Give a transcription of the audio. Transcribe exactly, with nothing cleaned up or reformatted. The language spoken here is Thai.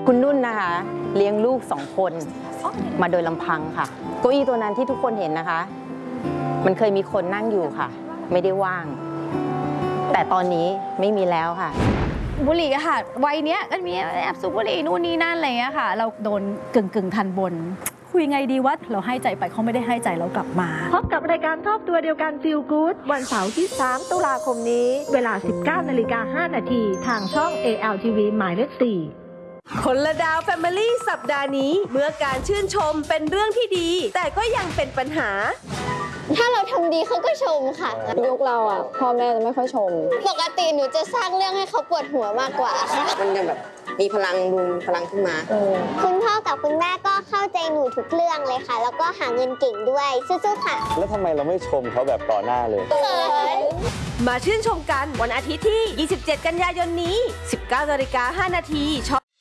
คุณนุ่นนะคะเลี้ยงลูกสองคนมาโดยลำพังค่ะเก้าอี้ตัวนั้นที่ทุกคนเห็นนะคะมันเคยมีคนนั่งอยู่ค่ะไม่ได้ว่างแต่ตอนนี้ไม่มีแล้วค่ะบุหรี่อะค่ะวัยเนี้ยก็มีแอบสูบบุหรี่นู่นนี่นั่นอะไรเงี้ยค่ะเราโดนกึ่งกึ่งทันบนคุยไงดีวะเราให้ใจไปเขาไม่ได้ให้ใจเรากลับมาพบกับรายการทอบตัวเดียวกัน Feel Good วันเสาร์ที่สามตุลาคมนี้เวลา สิบเก้านาฬิกาห้านาทีทางช่อง เอ แอล ที วี หมายเลขสี่คนละดาวแฟมิลี่สัปดาห์นี้เมื่อการชื่นชมเป็นเรื่องที่ดี แต่ก็ยังเป็นปัญหาถ้าเราทำดีเขาก็ชมค่ะยุคเราอ่ะพ่อแม่จะไม่ค่อยชมปกติหนูจะสร้างเรื่องให้เขาปวดหัวมากกว่าค่ะมันจะแบบมีพลังดูพลังขึ้นมาคุณพ่อกับคุณแม่ก็เข้าใจหนูทุกเรื่องเลยค่ะแล้วก็หาเงินเก่งด้วยสู้ๆค่ะแล้วทำไมเราไม่ชมเขาแบบต่อหน้าเลยมาชื่นชมกันวันอาทิตย์ที่ยี่สิบเจ็ดกันยายนนี้ สิบเก้านาฬิกาห้านาที